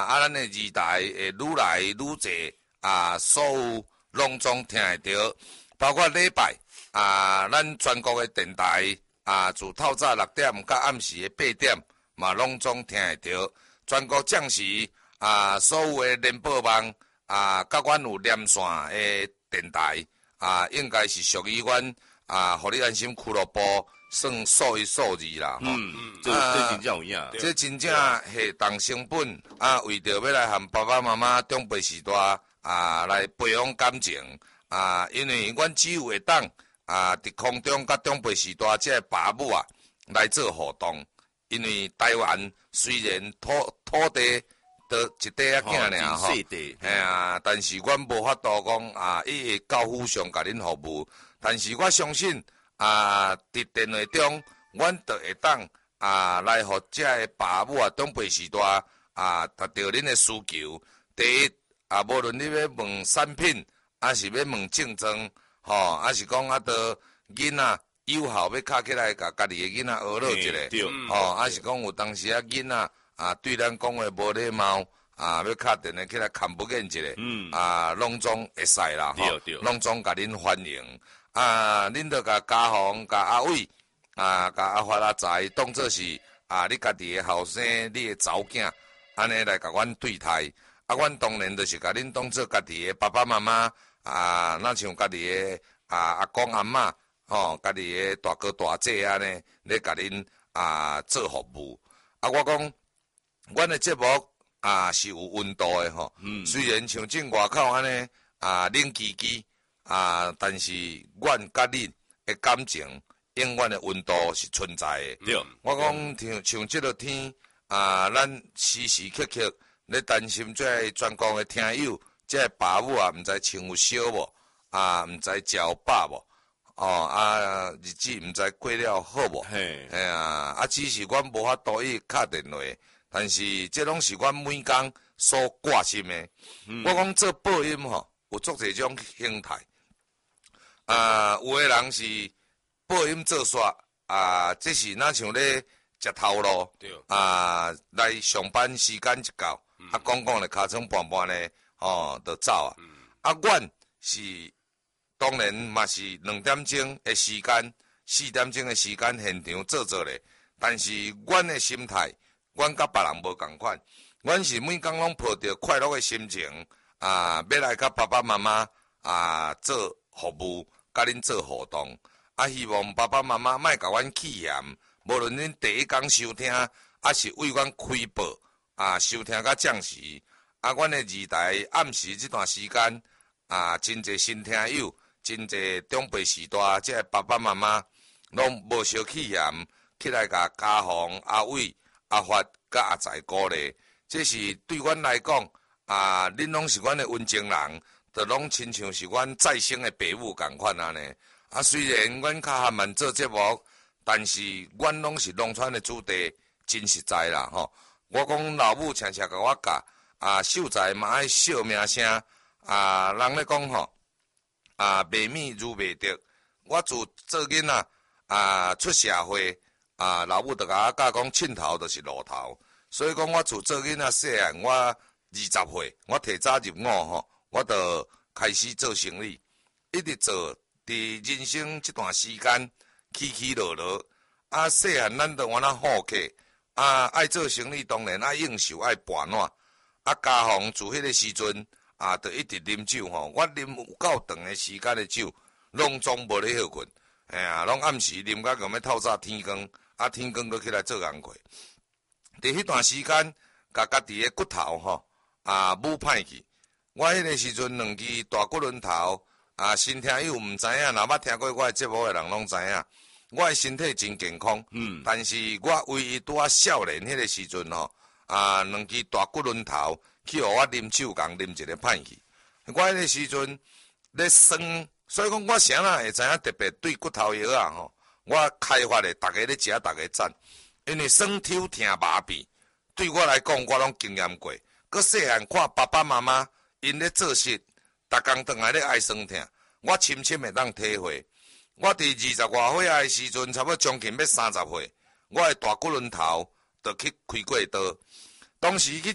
咱的二台会愈来愈侪所有拢总听会到，包括礼拜咱全国的电台自透早6點到暗時的8點嘛拢總聽會到，全國將士所有的聯播網甲阮有連線的電台應該是屬於阮互你安心俱樂部算數一數二啦。 這真正有影， 這真正下重成本為着要來和爸爸媽媽長輩時代來培養感情因為阮只有會當佇空中甲長輩時代這爸母來做互動，因為台灣雖然土地都一塊囝爾但是阮無法度講伊會到府上甲恁服務，但是我相信佇電話中，阮就會當來互這個爸母長輩時代達到恁的需求。第一無論你要問產品，是要問競爭，是講到囡仔友好要卡起來，甲家己的囡仔學樂一下，是講有當時囡仔對咱講話無禮貌，要卡電話起來看不見一下，攏總會使啦，攏總甲恁歡迎。恁著甲家宏、甲阿偉、甲阿發阿財當做是你家己的後生，你的查某囝，安尼來甲阮對待。阮當然就是甲恁當做家己的爸爸媽媽，那像家己的阿公阿嬷，家己的大哥大姐安尼，咧甲恁做服務。我講，阮的節目是有溫度的雖然像正外口安尼冷吱吱。但是阮甲恁的感情，永遠的溫度是存在的。我講像這個天，咱時時刻刻咧擔心這全國的聽友，這爸母毋知穿有燒無，毋知食有飽無，日子毋知過了好無，只是阮無法度去敲電話，但是這攏是阮每工所掛心的。我講做播音有足儕種形態。有的人是播音做煞這是哪像咧食頭路來上班時間一到講咧尻川半半咧就走阮是當然嘛是2點鐘的時間4點鐘的時間現場做咧，但是阮的心態阮甲別人無共款，阮是每工攏抱着快樂的心情要來甲爸爸媽媽做服務。甲恁做互動，希望爸爸媽媽莫甲阮氣嫌，無論恁第一工收聽，是為阮開播收聽甲將時，阮的二台暗時這段時間真濟新聽友，真濟長輩時代，這爸爸媽媽攏無小氣嫌，起來甲家宏、阿偉、阿發甲阿財鼓勵，這是對阮來講恁攏是阮的溫情人。就攏親像是阮再生的爸母共款安尼。雖然阮較含慢做節目，但是阮攏是農村的子弟，真實在啦吼。我講老母常常甲我教，秀才嘛愛惜名聲，人咧講吼，賣米如賣竹。我自做囡仔出社會，老母就甲我教講，凊頭就是路頭。所以講我自做囡仔細漢，我20歲，我提早入伍吼。我就開始做生意，一直做，佇人生這段時間起起落落。細漢咱就原來好客，愛做生意當然愛應酬愛跋爛。家宏自迄個時陣就一直啉酒吼，我啉有夠長的時間的酒，攏總無咧好困，攏暗時啉甲咁要透早天光，天光就起來做工課。佇迄段時間，甲家己的骨頭吼愈歹去。我迄個時陣2支大骨輪頭，新聽友毋知影，若捌聽過我的節目的人攏知影，我的身體真健康。但是我唯一拄少年迄個時陣吼，2支大骨輪頭去互我啉酒共啉一個歹去。我迄個時陣咧酸，所以講我啥人會知影特別對骨頭藥吼，我開發的，逐個咧食，逐個讚，因為酸抽疼麻痹，對我來講我攏經驗過。擱細漢看爸爸媽媽。因咧做事，逐工轉來咧愛酸疼，我深深會當體會。我佇20外歲的時陣，差不多將近要30歲，我的大骨輪頭就去開過刀，當時去